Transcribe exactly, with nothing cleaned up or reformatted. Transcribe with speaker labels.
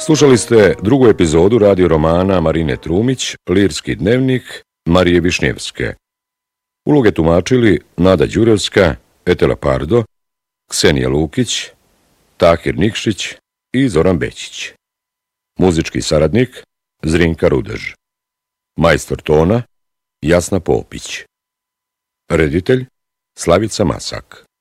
Speaker 1: Slušali ste drugu epizodu radio romana Marine Trumić, Lirski dnevnik Marije Višnjevske. Uloge tumačili Nada Đurevska, Etela Pardo, Ksenija Lukić, Tahir Nikšić i Zoran Bečić. Muzički saradnik Zrinka Rudež. Majstor tona Jasna Popić. Reditelj Slavica Masak.